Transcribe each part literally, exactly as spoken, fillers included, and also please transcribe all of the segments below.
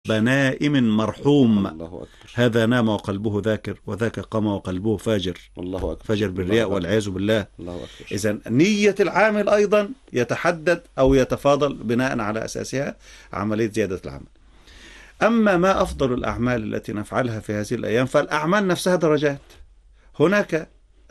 نائم مرحوم. الله أكبر. هذا نام وقلبه ذاكر، وذاك قام وقلبه فاجر. الله أكبر. فاجر بالرياء والعياذ بالله. الله أكبر. إذن نية العامل أيضا يتحدد أو يتفاضل بناء على أساسها عملية زيادة العمل. أما ما أفضل الأعمال التي نفعلها في هذه الأيام، فالأعمال نفسها درجات. هناك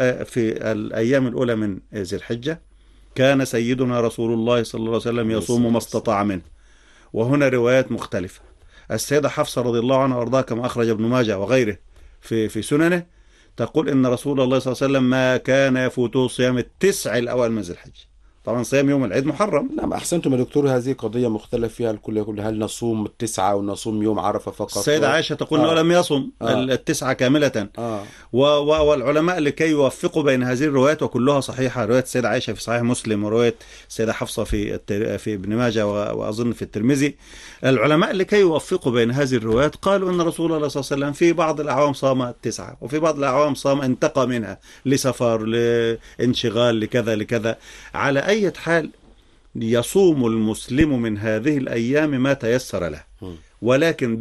في الأيام الأولى من ذي الحجة كان سيدنا رسول الله صلى الله عليه وسلم يصوم ما استطاع منه، وهنا روايات مختلفة. السيدة حفصة رضي الله عنها وارضاها كما أخرج ابن ماجه وغيره في في سننه تقول إن رسول الله صلى الله عليه وسلم ما كان يفوته صيام التسع الأوائل من ذي الحجة. طبعا صيام يوم العيد محرم. نعم أحسنتم يا دكتور، هذه قضية مختلف فيها الكل يقول هل نصوم التسعة أو نصوم يوم عرفة فقط. السيدة عائشة تقول آه. لم يصم آه. التسعة كاملة. آه. والعلماء لكي يوفقوا بين هذه الروايات وكلها صحيحة، رواية السيدة عائشة في صحيح مسلم ورواية السيدة حفصة في في ابن ماجه وأظن في الترمذي، العلماء لكي يوفقوا بين هذه الروايات قالوا أن رسول الله صلى الله عليه وسلم في بعض الأعوام صام التسعة، وفي بعض الأعوام صام انتقى منها لسفر لانشغال لكذا لكذا. على أي حال يصوم المسلم من هذه الأيام ما تيسر له، ولكن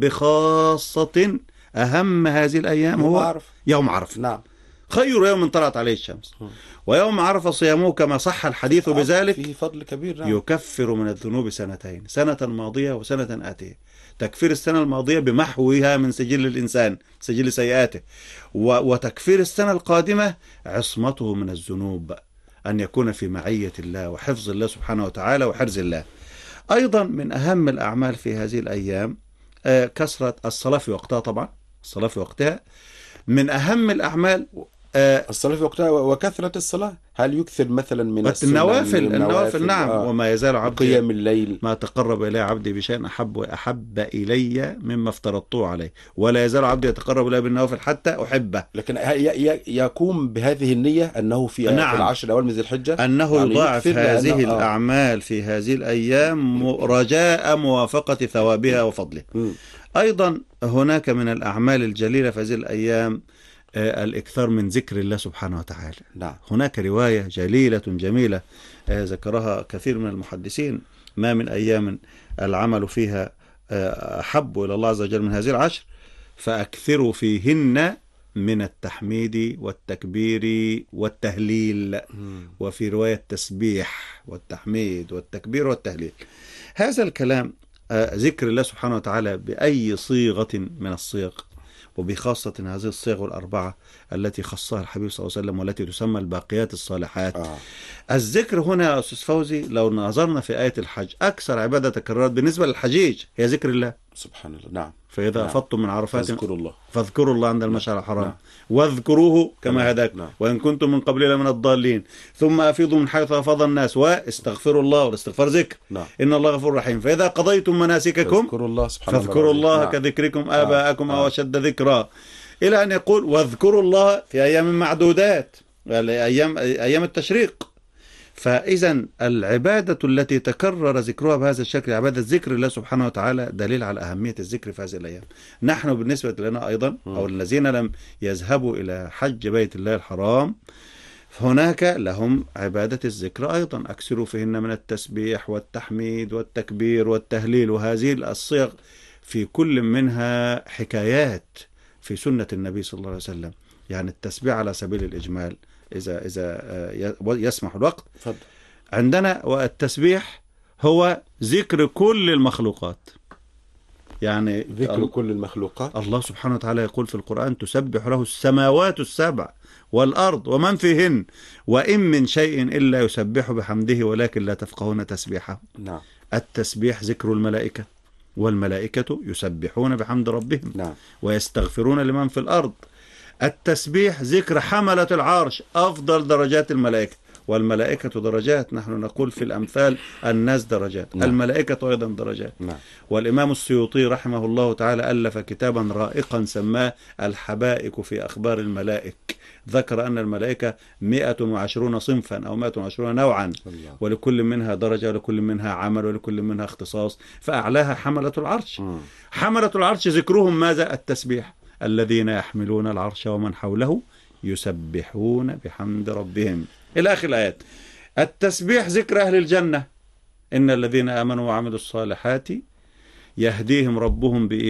بخاصة أهم هذه الأيام هو عرف. يوم عرفة. نعم. خير يوم طلعت عليه الشمس. ويوم عرفة صيامه كما صح الحديث بذلك فيه فضل كبير. نعم. يكفر من الذنوب سنتين، سنة ماضية وسنة آتية. تكفير السنة الماضية بمحوها من سجل الإنسان، سجل سيئاته، وتكفير السنة القادمة عصمته من الذنوب، أن يكون في معية الله وحفظ الله سبحانه وتعالى وحرز الله. أيضا من أهم الأعمال في هذه الأيام كثرة الصلاة في وقتها. طبعا الصلاة في وقتها من أهم الأعمال. الصلاة في وقتها وكثرة الصلاة، هل يكثر مثلا من النوافل؟ النوافل نعم. آه. وما يزال عبدي قيام الليل ما تقرب إلي عبدي بشيء أحب وأحب إلي مما افترضته عليه، ولا يزال عبدي يتقرب إلي بالنوافل حتى أحبه. لكن يقوم بهذه النية أنه في نعم. العشر الأول من ذي الحجة أنه يعني يضاعف هذه آه. الأعمال في هذه الأيام رجاء موافقة ثوابها وفضله. م. أيضا هناك من الأعمال الجليلة في هذه الأيام آه الإكثار من ذكر الله سبحانه وتعالى. نعم. هناك رواية جليلة جميلة آه ذكرها كثير من المحدثين: ما من أيام العمل فيها آه أحب إلى الله عز وجل من هذه العشر، فأكثروا فيهن من التحميد والتكبير والتهليل. م. وفي رواية تسبيح والتحميد والتكبير والتهليل. هذا الكلام آه ذكر الله سبحانه وتعالى بأي صيغة من الصيغ، وبخاصة هذه الصيغ الأربعة التي خصها الحبيب صلى الله عليه وسلم والتي تسمى الباقيات الصالحات. آه. الذكر هنا يا أستاذ فوزي لو نظرنا في آية الحج، أكثر عبادة تكررت بالنسبة للحجيج هي ذكر الله سبحان الله. نعم. فإذا أفضتم نعم. من عرفات فاذكروا الله فاذكروا الله عند المشعر الحرام. نعم. واذكروه كما نعم. هداكم. نعم. وإن كنتم من قبل من الضالين ثم أفيضوا من حيث أفاض الناس واستغفروا الله، والاستغفار ذكر. نعم. إن الله غفور رحيم. فإذا قضيتم مناسككم فاذكروا الله سبحانه فاذكروا الله نعم. كذكركم آباءكم أو نعم. أشد ذكرا، إلى أن يقول واذكروا الله في أيام معدودات، أيام أيام التشريق. فإذا العبادة التي تكرر ذكرها بهذا الشكل عبادة ذكر الله سبحانه وتعالى دليل على أهمية الذكر في هذه الأيام. نحن بالنسبة لنا أيضا أو الذين لم يذهبوا إلى حج بيت الله الحرام، هناك لهم عبادة الذكر أيضا، أكثروا فيهن من التسبيح والتحميد والتكبير والتهليل. وهذه الصيغ في كل منها حكايات في سنة النبي صلى الله عليه وسلم. يعني التسبيح على سبيل الإجمال إذا إذا يسمح الوقت. فضل. عندنا والتسبيح هو ذكر كل المخلوقات، يعني ذكر كل المخلوقات. الله سبحانه وتعالى يقول في القرآن: تسبح له السماوات السبع والأرض ومن فيهن وإن من شيء إلا يسبح بحمده ولكن لا تفقهون تسبيحه. نعم. التسبيح ذكر الملائكة، والملائكة يسبحون بحمد ربهم. نعم. ويستغفرون لمن في الأرض. التسبيح ذكر حملة العرش، أفضل درجات الملائكة، والملائكة درجات. نحن نقول في الأمثال الناس درجات. نعم. الملائكة أيضا درجات. نعم. والإمام السيوطي رحمه الله تعالى ألف كتابا رائقا سماه الحبائك في أخبار الملائك. ذكر أن الملائكة مئة وعشرون صنفا أو مئة وعشرون نوعا، الله. ولكل منها درجة ولكل منها عمل ولكل منها اختصاص، فأعلاها حملة العرش. م. حملة العرش ذكرهم ماذا؟ التسبيح. الذين يحملون العرش ومن حوله يسبحون بحمد ربهم إلى آخر الآيات. التسبيح ذكر أهل الجنة: إن الذين آمنوا وعملوا الصالحات يهديهم ربهم بإيمان